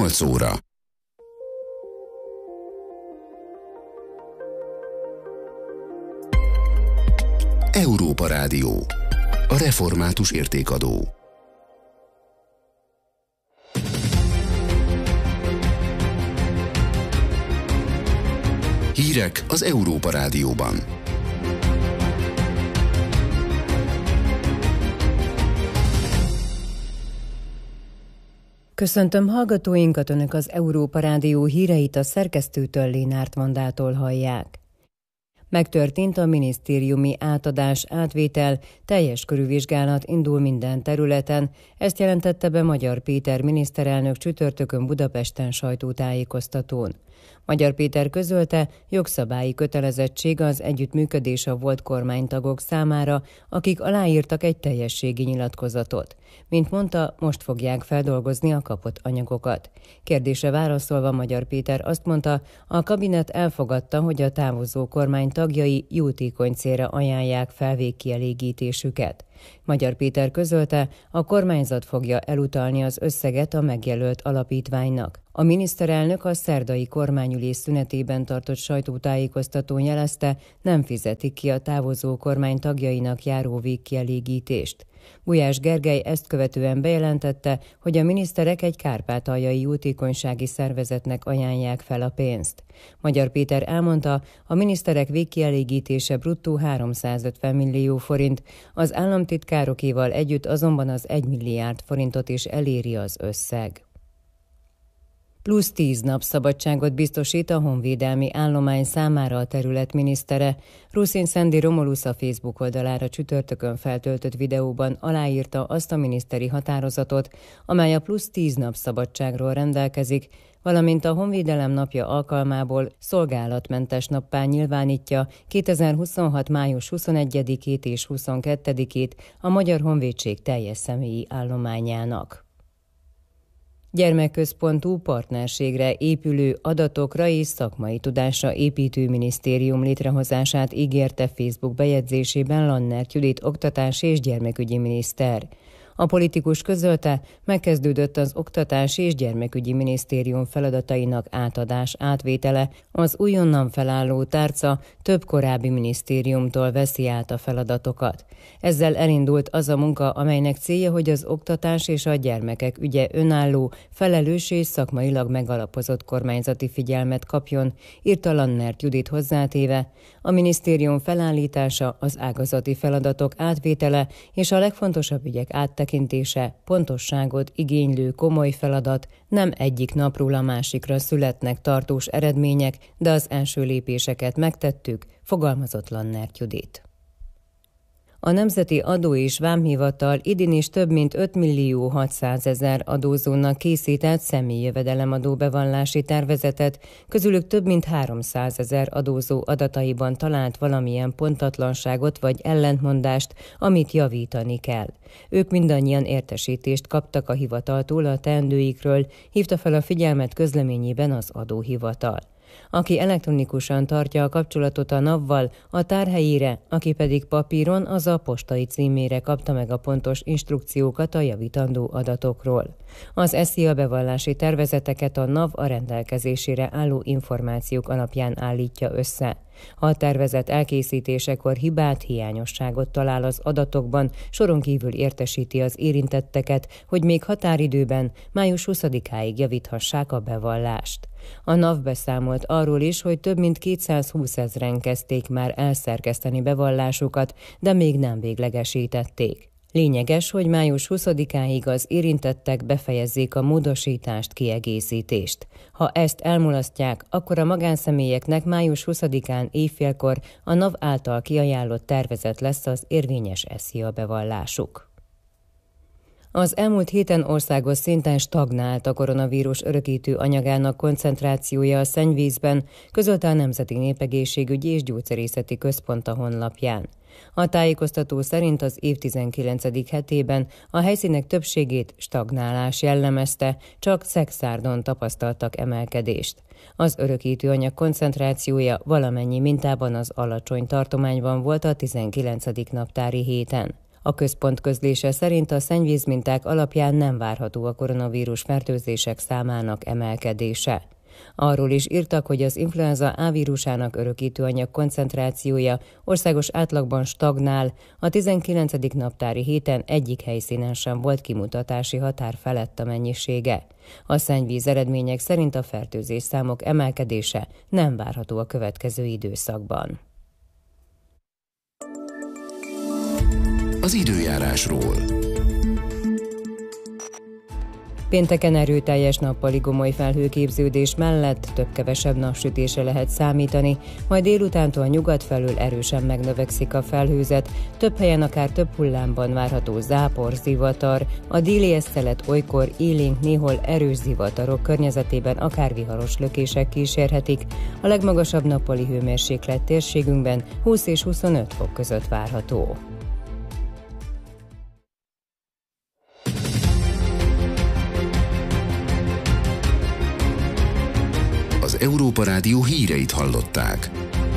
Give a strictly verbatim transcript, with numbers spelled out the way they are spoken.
nyolc óra. Európa Rádió. A református értékadó. Hírek az Európa Rádióban. Köszöntöm hallgatóinkat, Önök az Európa Rádió híreit a szerkesztőtől, Lénárt Vandától hallják. Megtörtént a minisztériumi átadás, átvétel, teljes körű vizsgálat indul minden területen, ezt jelentette be Magyar Péter miniszterelnök csütörtökön Budapesten sajtótájékoztatón. Magyar Péter közölte, jogszabályi kötelezettség az együttműködés a volt kormánytagok számára, akik aláírtak egy teljességi nyilatkozatot. Mint mondta, most fogják feldolgozni a kapott anyagokat. Kérdésre válaszolva Magyar Péter azt mondta, a kabinet elfogadta, hogy a távozó kormány tagjai jótékony célra ajánlják fel végkielégítésüket. Magyar Péter közölte, a kormányzat fogja elutalni az összeget a megjelölt alapítványnak. A miniszterelnök a szerdai kormányülés szünetében tartott sajtótájékoztatón jelezte, nem fizetik ki a távozó kormány tagjainak járó végkielégítést. Gulyás Gergely ezt követően bejelentette, hogy a miniszterek egy kárpátaljai jótékonysági szervezetnek ajánlják fel a pénzt. Magyar Péter elmondta, a miniszterek végkielégítése bruttó háromszázötven millió forint, az államtitkárokéval együtt azonban az egy milliárd forintot is eléri az összeg. Plusz tíz nap szabadságot biztosít a honvédelmi állomány számára a terület minisztere. Ruszin Szendi Romulusz a Facebook oldalára csütörtökön feltöltött videóban aláírta azt a miniszteri határozatot, amely a plusz tíz nap szabadságról rendelkezik, valamint a Honvédelem napja alkalmából szolgálatmentes nappá nyilvánítja kétezer-huszonhat. május huszonegyedikét és huszonkettedikét a Magyar Honvédség teljes személyi állományának. Gyermekközpontú partnerségre épülő adatokra és szakmai tudásra építő minisztérium létrehozását ígérte Facebook bejegyzésében Lannert Judit oktatási és gyermekügyi miniszter. A politikus közölte, megkezdődött az Oktatási és Gyermekügyi Minisztérium feladatainak átadás, átvétele, az újonnan felálló tárca több korábbi minisztériumtól veszi át a feladatokat. Ezzel elindult az a munka, amelynek célja, hogy az oktatás és a gyermekek ügye önálló, felelős és szakmailag megalapozott kormányzati figyelmet kapjon, írta Lannert Judit hozzátéve. A minisztérium felállítása, az ágazati feladatok átvétele és a legfontosabb ügyek áttekintése, pontosságot igénylő komoly feladat, nem egyik napról a másikra születnek tartós eredmények, de az első lépéseket megtettük, fogalmazott Lannert Judit. A Nemzeti Adó és Vámhivatal idén is több mint öt millió hatszázezer adózónak készített személyi jövedelemadó bevallási tervezetet, közülük több mint háromszázezer adózó adataiban talált valamilyen pontatlanságot vagy ellentmondást, amit javítani kell. Ők mindannyian értesítést kaptak a hivataltól a teendőikről, hívta fel a figyelmet közleményében az adóhivatal. Aki elektronikusan tartja a kapcsolatot a NAV-val, a tárhelyére, aki pedig papíron, az a postai címére kapta meg a pontos instrukciókat a javítandó adatokról. Az SZIA bevallási tervezeteket a NAV a rendelkezésére álló információk alapján állítja össze. Ha a tervezet elkészítésekor hibát, hiányosságot talál az adatokban, soron kívül értesíti az érintetteket, hogy még határidőben, május huszadikáig javíthassák a bevallást. A NAV beszámolt arról is, hogy több mint kétszázhúszezren kezdték már elszerkeszteni bevallásukat, de még nem véglegesítették. Lényeges, hogy május huszadikáig az érintettek befejezzék a módosítást, kiegészítést. Ha ezt elmulasztják, akkor a magánszemélyeknek május huszadikán éjfélkor a NAV által kiajánlott tervezet lesz az érvényes SZIA bevallásuk. Az elmúlt héten országos szinten stagnált a koronavírus örökítő anyagának koncentrációja a szennyvízben, közölte a Nemzeti Népegészségügyi és Gyógyszerészeti Központ a honlapján. A tájékoztató szerint az év tizenkilencedik hetében a helyszínek többségét stagnálás jellemezte, csak Szekszárdon tapasztaltak emelkedést. Az örökítőanyag koncentrációja valamennyi mintában az alacsony tartományban volt a tizenkilencedik naptári héten. A központ közlése szerint a szennyvízminták alapján nem várható a koronavírus fertőzések számának emelkedése. Arról is írtak, hogy az influenza A vírusának örökítőanyag koncentrációja országos átlagban stagnál, a tizenkilencedik naptári héten egyik helyszínen sem volt kimutatási határ felett a mennyisége. A szennyvíz eredmények szerint a fertőzés számok emelkedése nem várható a következő időszakban. Az időjárásról. Pénteken erőteljes nappali gomoly felhőképződés mellett több-kevesebb napsütésre lehet számítani, majd délutántól nyugat felől erősen megnövekszik a felhőzet, több helyen akár több hullámban várható zápor, zivatar, a déli esztelet olykor élénk, néhol erős zivatarok környezetében akár viharos lökések kísérhetik. A legmagasabb nappali hőmérséklet térségünkben húsz és huszonöt fok között várható. Az Európa Rádió híreit hallották.